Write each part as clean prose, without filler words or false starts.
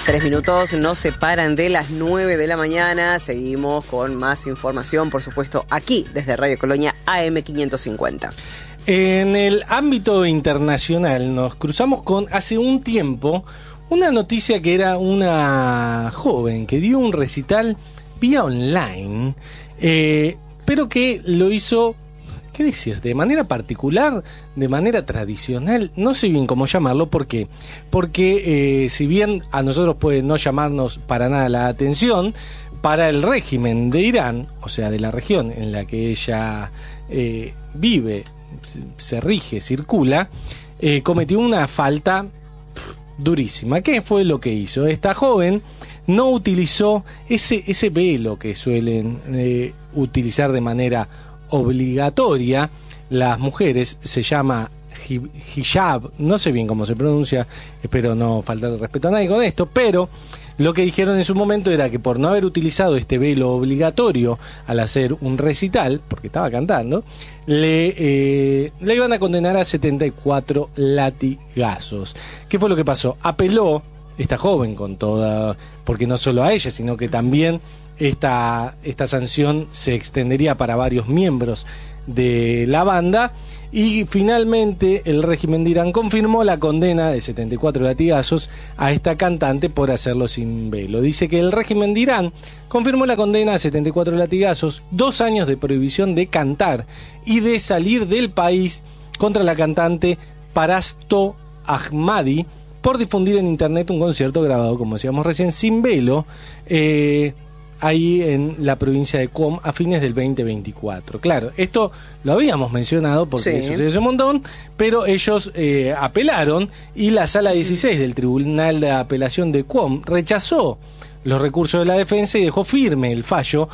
3 minutos nos separan de las 9 de la mañana. Seguimos con más información, por supuesto, aquí desde Radio Colonia AM550. En el ámbito internacional nos cruzamos con, hace un tiempo, una noticia que era una joven que dio un recital vía online, pero que lo hizo, ¿qué decir? De manera particular, de manera tradicional, no sé bien cómo llamarlo. ¿Por qué? Porque si bien a nosotros puede no llamarnos para nada la atención, para el régimen de Irán, o sea, de la región en la que ella vive, se rige, circula, cometió una falta durísima. ¿Qué fue lo que hizo? Esta joven no utilizó ese velo que suelen utilizar de manera obligatoria las mujeres, se llama hijab, no sé bien cómo se pronuncia, espero no faltar el respeto a nadie con esto, pero lo que dijeron en su momento era que por no haber utilizado este velo obligatorio al hacer un recital, porque estaba cantando, le iban a condenar a 74 latigazos. ¿Qué fue lo que pasó? Apeló esta joven con toda, porque no solo a ella, sino que también esta sanción se extendería para varios miembros de la banda, y finalmente el régimen de Irán confirmó la condena de 74 latigazos a esta cantante por hacerlo sin velo. Dice que el régimen de Irán confirmó la condena a 74 latigazos, 2 años de prohibición de cantar y de salir del país contra la cantante Parasto Ahmadi por difundir en internet un concierto grabado, como decíamos recién, sin velo, ahí en la provincia de Qom a fines del 2024. Claro, esto lo habíamos mencionado porque sucedió hace un montón, pero ellos apelaron y la Sala 16 del Tribunal de Apelación de Qom rechazó los recursos de la defensa y dejó firme el fallo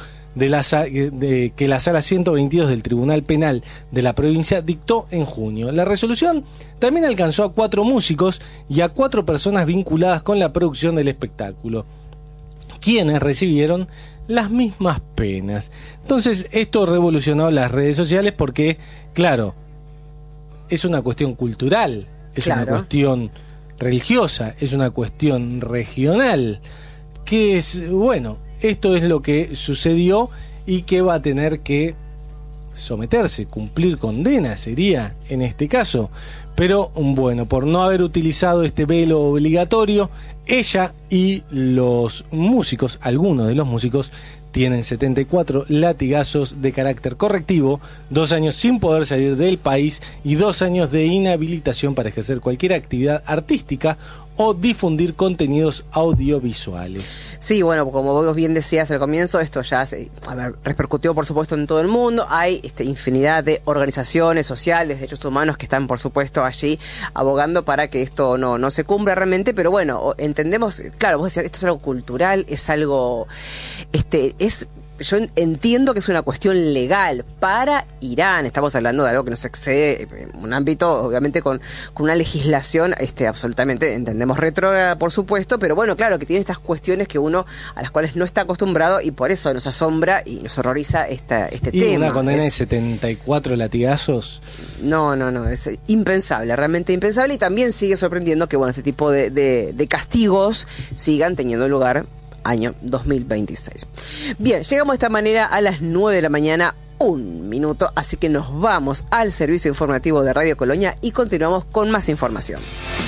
de que la Sala 122 del Tribunal Penal de la provincia dictó en junio. La resolución también alcanzó a 4 músicos y a 4 personas vinculadas con la producción del espectáculo, quienes recibieron las mismas penas. Entonces, esto revolucionó las redes sociales porque, claro, es una cuestión cultural, es una cuestión religiosa, es una cuestión regional, que es, bueno, esto es lo que sucedió y que va a tener que someterse, cumplir condena sería en este caso. Pero bueno, por no haber utilizado este velo obligatorio, ella y los músicos, algunos de los músicos, tienen 74 latigazos de carácter correctivo, 2 años sin poder salir del país y 2 años de inhabilitación para ejercer cualquier actividad artística o difundir contenidos audiovisuales. Sí, bueno, como vos bien decías al comienzo, esto ya repercutió, por supuesto, en todo el mundo. Hay infinidad de organizaciones sociales, de derechos humanos, que están, por supuesto, allí abogando para que esto no se cumpla realmente, pero bueno, entendemos, claro, vos decías, esto es algo cultural, es algo, yo entiendo que es una cuestión legal para Irán. Estamos hablando de algo que nos excede un ámbito, obviamente, con una legislación absolutamente, entendemos, retrógrada, por supuesto, pero bueno, claro, que tiene estas cuestiones que uno, a las cuales no está acostumbrado, y por eso nos asombra y nos horroriza este tema. ¿Y una condena de 74 latigazos? No, es impensable, realmente impensable, y también sigue sorprendiendo que, bueno, este tipo de castigos sigan teniendo lugar año 2026. Bien, llegamos de esta manera a las 9 de la mañana, 1 minuto, así que nos vamos al servicio informativo de Radio Colonia y continuamos con más información.